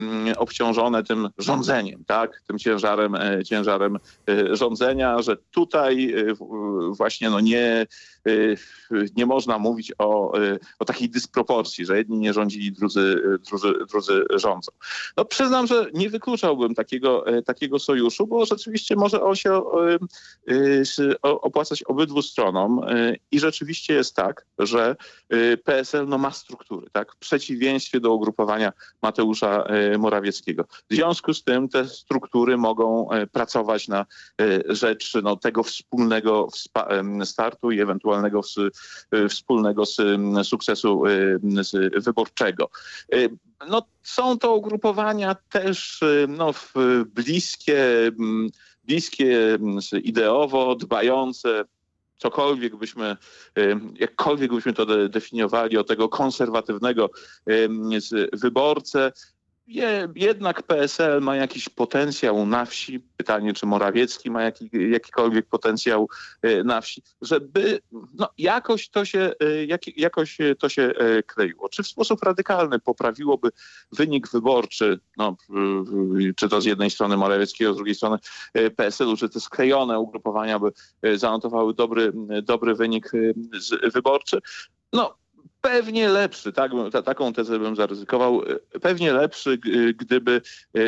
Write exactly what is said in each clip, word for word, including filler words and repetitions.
obciążone tym rządzeniem, tak? Tym ciężarem, ciężarem rządzenia, że tutaj właśnie no nie, nie można mówić o, o takiej dysproporcji, że jedni nie rządzili, drudzy, drudzy, drudzy rządzą. No przyznam, że nie wykluczałbym takiego, takiego sojuszu, bo rzeczywiście może on się opłacać obydwu stronom i rzeczywiście jest tak, że P S L no, ma struktury, tak? W przeciwieństwie do ugrupowania Mateusza Morawieckiego. W związku z tym te struktury mogą pracować na rzecz no, tego wspólnego startu i ewentualnego wspólnego sukcesu wyborczego. No, są to ugrupowania też no, bliskie, bliskie ideowo, dbające, cokolwiek byśmy, jakkolwiek byśmy to definiowali, o tego konserwatywnego wyborcę. Jednak P S L ma jakiś potencjał na wsi. Pytanie, czy Morawiecki ma jaki, jakikolwiek potencjał na wsi, żeby no, jakoś, to się, jak, jakoś to się kleiło. Czy w sposób radykalny poprawiłoby wynik wyborczy, no, czy to z jednej strony Morawieckiego, z drugiej strony P S L-u, czy te sklejone ugrupowania by zanotowały dobry, dobry wynik wyborczy? No, pewnie lepszy, tak, ta, taką tezę bym zaryzykował, pewnie lepszy, gdyby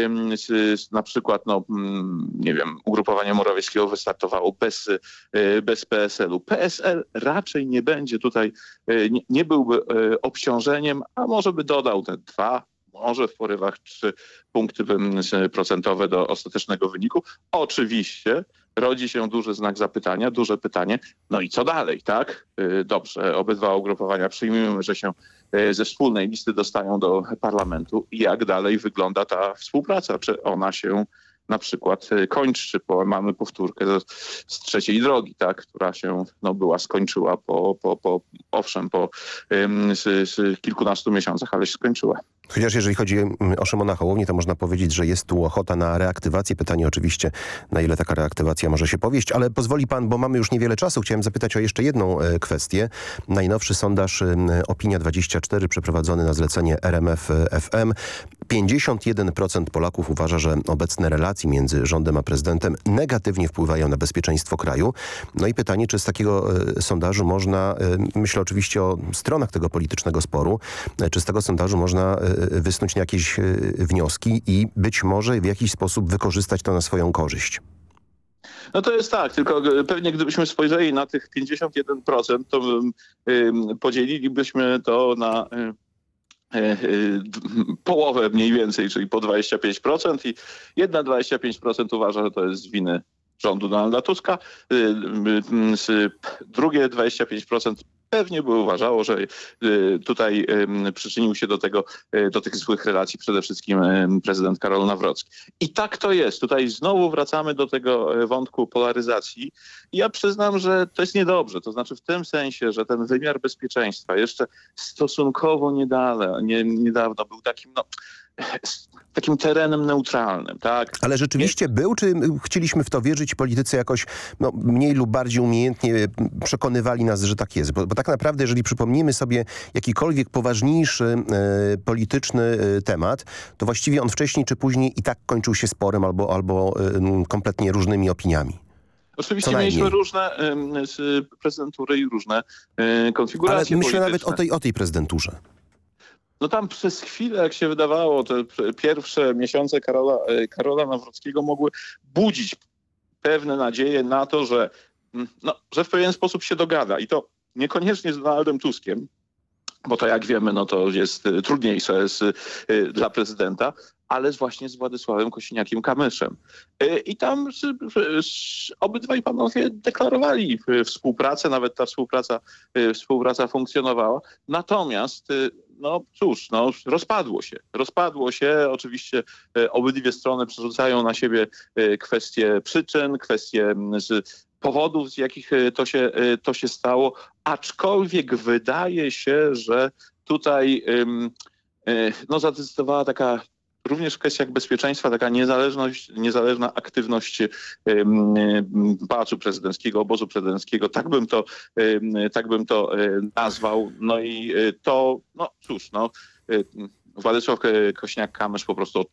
na przykład, no, nie wiem, ugrupowanie Morawieckiego wystartowało bez, bez P S L-u. P S L raczej nie będzie tutaj, nie, nie byłby obciążeniem, a może by dodał te dwa, może w porywach trzy punkty procentowe do ostatecznego wyniku. Oczywiście rodzi się duży znak zapytania, duże pytanie, no i co dalej, tak? Dobrze, obydwa ugrupowania przyjmujemy, że się ze wspólnej listy dostają do parlamentu. Jak dalej wygląda ta współpraca? Czy ona się na przykład kończy, czy po, mamy powtórkę z trzeciej drogi, tak, która się no, była, skończyła po, po, po owszem, po ym, z, z kilkunastu miesiącach, ale się skończyła. Chociaż jeżeli chodzi o Szymona Hołownię, to można powiedzieć, że jest tu ochota na reaktywację. Pytanie oczywiście, na ile taka reaktywacja może się powieść, ale pozwoli pan, bo mamy już niewiele czasu, chciałem zapytać o jeszcze jedną e, kwestię. Najnowszy sondaż e, Opinia dwadzieścia cztery przeprowadzony na zlecenie R M F F M. pięćdziesiąt jeden procent Polaków uważa, że obecne relacje między rządem a prezydentem negatywnie wpływają na bezpieczeństwo kraju. No i pytanie, czy z takiego e, sondażu można, e, myślę oczywiście o stronach tego politycznego sporu, e, czy z tego sondażu można e, wysnuć jakieś wnioski i być może w jakiś sposób wykorzystać to na swoją korzyść. No to jest tak, tylko pewnie gdybyśmy spojrzeli na tych pięćdziesiąt jeden procent, to y, podzielilibyśmy to na y, y, połowę mniej więcej, czyli po dwadzieścia pięć procent i jedna dwadzieścia pięć procent uważa, że to jest z winy rządu Donalda Tuska. Y, y, y, drugie dwadzieścia pięć procent pewnie by uważało, że tutaj przyczynił się do tego, do tych złych relacji przede wszystkim prezydent Karol Nawrocki. I tak to jest. Tutaj znowu wracamy do tego wątku polaryzacji. I ja przyznam, że to jest niedobrze. To znaczy w tym sensie, że ten wymiar bezpieczeństwa jeszcze stosunkowo niedawno, nie, niedawno był takim, no, takim terenem neutralnym, tak? Ale rzeczywiście nie... był, czy chcieliśmy w to wierzyć? Politycy jakoś no, mniej lub bardziej umiejętnie przekonywali nas, że tak jest. Bo, bo tak naprawdę, jeżeli przypomnimy sobie jakikolwiek poważniejszy e, polityczny e, temat, to właściwie on wcześniej czy później i tak kończył się sporem albo, albo e, kompletnie różnymi opiniami. Oczywiście mieliśmy różne y, prezydentury i różne y, konfiguracje Ale myślę polityczne. nawet o tej, o tej prezydenturze. No tam przez chwilę, jak się wydawało, te pierwsze miesiące Karola, Karola Nawrockiego mogły budzić pewne nadzieje na to, że, no, że w pewien sposób się dogada. I to niekoniecznie z Donaldem Tuskiem, bo to jak wiemy, no to jest trudniejsze z, dla prezydenta, ale właśnie z Władysławem Kosiniakiem-Kamyszem. I tam obydwaj panowie deklarowali współpracę, nawet ta współpraca, współpraca funkcjonowała. Natomiast no cóż, no, rozpadło się. Rozpadło się. Oczywiście obydwie strony przerzucają na siebie kwestie przyczyn, kwestie powodów, z jakich to się, to się stało. Aczkolwiek wydaje się, że tutaj no, zadecydowała taka również w kwestiach bezpieczeństwa taka niezależność, niezależna aktywność Pałacu Prezydenckiego, obozu prezydenckiego, tak bym to, tak bym to nazwał. No i to, no cóż, no, Władysław Kośniak-Kamysz po prostu